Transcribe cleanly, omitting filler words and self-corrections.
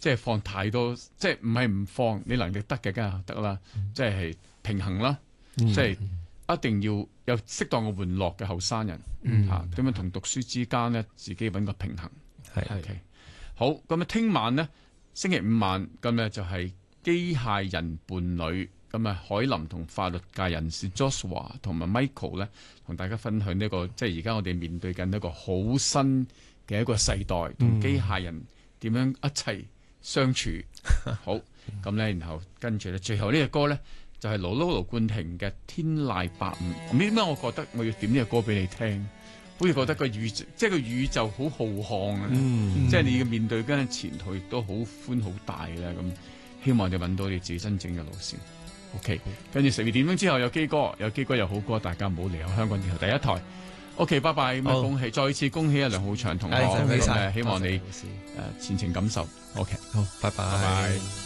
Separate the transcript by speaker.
Speaker 1: 即係放太多，即係唔係唔放，你能力得嘅梗係得啦，即係平衡啦，即係一定要有適當嘅玩樂嘅後生人嚇，點樣同讀書之間咧自己揾個平衡。OK， 好，咁啊，聽晚咧星期五晚咁咧就係機械人伴侶，咁啊海林同法律界人士 Joshua 同埋 Michael 咧，同大家分享呢個即係而家我哋面對緊一個好新嘅一個世代，同機械人點樣一齊相處。好，咁咧，然後跟住咧，最後呢隻歌咧就係盧冠廷嘅《天籟百五》。唔知點解我覺得我要點呢隻歌俾你聽，好似覺得個宇宙，即係個宇宙好浩瀚啊！即係你嘅面對緊前途亦都好寬好大啦。咁希望你揾到你自己真正嘅路線。OK， 跟住12點鐘之後有基哥有好歌，大家唔好離開香港電台第一台。OK， 拜拜。咁恭喜，再次恭喜阿梁浩祥同學，希望你前程錦繡。OK，
Speaker 2: 好，拜拜。